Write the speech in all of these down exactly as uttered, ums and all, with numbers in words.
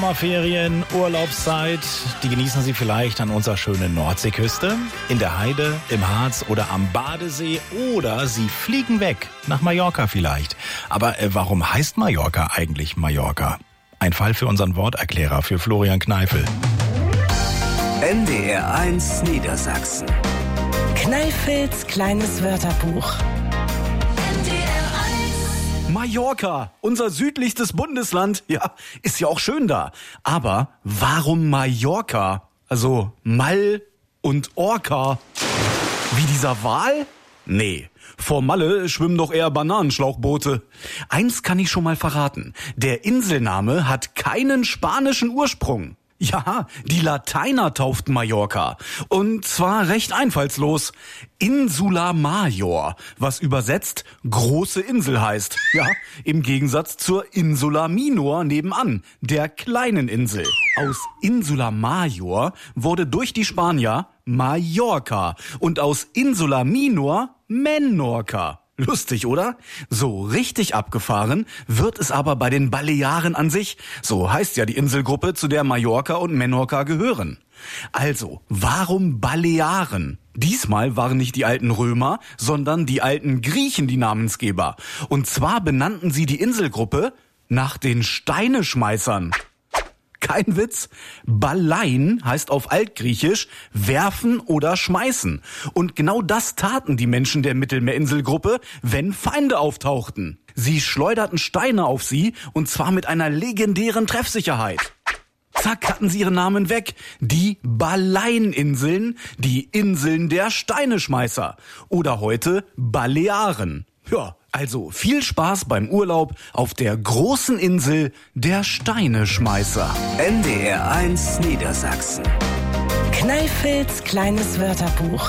Sommerferien, Urlaubszeit, die genießen Sie vielleicht an unserer schönen Nordseeküste, in der Heide, im Harz oder am Badesee, oder Sie fliegen weg, nach Mallorca vielleicht. Aber äh, warum heißt Mallorca eigentlich Mallorca? Ein Fall für unseren Worterklärer, für Florian Kneifel. N D R eins Niedersachsen. Kneifels kleines Wörterbuch. Mallorca, unser südlichstes Bundesland. Ja, ist ja auch schön da. Aber warum Mallorca? Also Mal und Orca. Wie dieser Wal? Nee, vor Malle schwimmen doch eher Bananenschlauchboote. Eins kann ich schon mal verraten. Der Inselname hat keinen spanischen Ursprung. Ja, die Lateiner tauften Mallorca. Und zwar recht einfallslos. Insula Major, was übersetzt große Insel heißt. Ja, im Gegensatz zur Insula Minor nebenan, der kleinen Insel. Aus Insula Major wurde durch die Spanier Mallorca und aus Insula Minor Menorca. Lustig, oder? So richtig abgefahren wird es aber bei den Balearen an sich. So heißt ja die Inselgruppe, zu der Mallorca und Menorca gehören. Also, warum Balearen? Diesmal waren nicht die alten Römer, sondern die alten Griechen die Namensgeber. Und zwar benannten sie die Inselgruppe nach den Steineschmeißern. Kein Witz. Balein heißt auf Altgriechisch werfen oder schmeißen. Und genau das taten die Menschen der Mittelmeerinselgruppe, wenn Feinde auftauchten. Sie schleuderten Steine auf sie, und zwar mit einer legendären Treffsicherheit. Zack, hatten sie ihren Namen weg. Die Baleininseln, die Inseln der Steineschmeißer. Oder heute Balearen. Ja, also viel Spaß beim Urlaub auf der großen Insel der Steineschmeißer. N D R eins Niedersachsen. Kneifels kleines Wörterbuch.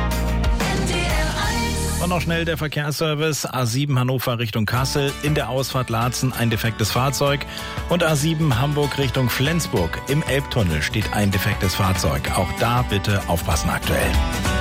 Und noch schnell der Verkehrsservice. A sieben Hannover Richtung Kassel, in der Ausfahrt Laatzen ein defektes Fahrzeug. Und A sieben Hamburg Richtung Flensburg, im Elbtunnel steht ein defektes Fahrzeug. Auch da bitte aufpassen aktuell.